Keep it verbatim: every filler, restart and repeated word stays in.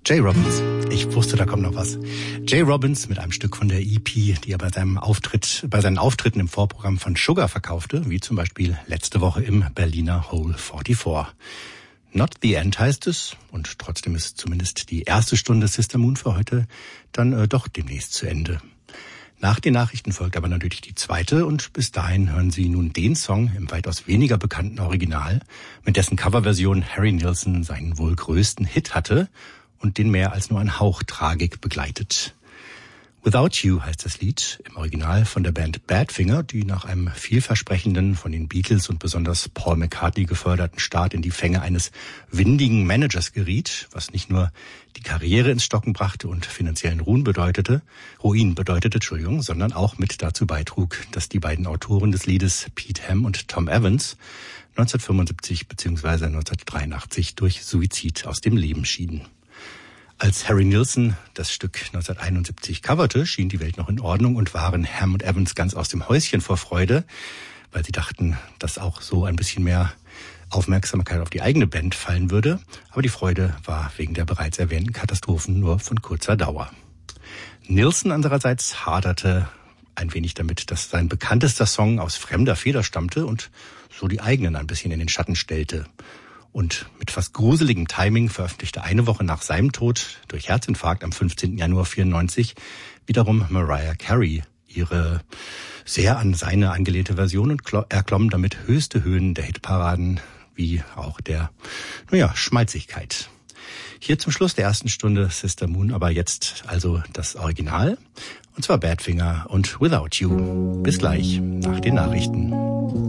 Jay Robbins. Ich wusste, da kommt noch was. Jay Robbins mit einem Stück von der E P, die er bei seinem Auftritt, bei seinen Auftritten im Vorprogramm von Sugar verkaufte, wie zum Beispiel letzte Woche im Berliner Hole vierundvierzig. Not the End heißt es, und trotzdem ist zumindest die erste Stunde Sister Moon für heute dann äh, doch demnächst zu Ende. Nach den Nachrichten folgt aber natürlich die zweite, und bis dahin hören Sie nun den Song im weitaus weniger bekannten Original, mit dessen Coverversion Harry Nilsson seinen wohl größten Hit hatte und den mehr als nur ein Hauch Tragik begleitet. Without You heißt das Lied, im Original von der Band Badfinger, die nach einem vielversprechenden, von den Beatles und besonders Paul McCartney geförderten Start in die Fänge eines windigen Managers geriet, was nicht nur die Karriere ins Stocken brachte und finanziellen Ruin bedeutete, Ruin bedeutete, Entschuldigung, sondern auch mit dazu beitrug, dass die beiden Autoren des Liedes, Pete Ham und Tom Evans, neunzehnhundertfünfundsiebzig bzw. neunzehnhundertdreiundachtzig durch Suizid aus dem Leben schieden. Als Harry Nilsson das Stück neunzehnhunderteinundsiebzig coverte, schien die Welt noch in Ordnung und waren Ham und Evans ganz aus dem Häuschen vor Freude, weil sie dachten, dass auch so ein bisschen mehr Aufmerksamkeit auf die eigene Band fallen würde. Aber die Freude war wegen der bereits erwähnten Katastrophen nur von kurzer Dauer. Nilsson andererseits haderte ein wenig damit, dass sein bekanntester Song aus fremder Feder stammte und so die eigenen ein bisschen in den Schatten stellte. Und mit fast gruseligem Timing veröffentlichte eine Woche nach seinem Tod durch Herzinfarkt am fünfzehnten Januar vierundneunzig wiederum Mariah Carey ihre sehr an seine angelehnte Version und erklomm damit höchste Höhen der Hitparaden wie auch der, naja, Schmalzigkeit. Hier zum Schluss der ersten Stunde Sister Moon, aber jetzt also das Original, und zwar Badfinger und Without You. Bis gleich nach den Nachrichten.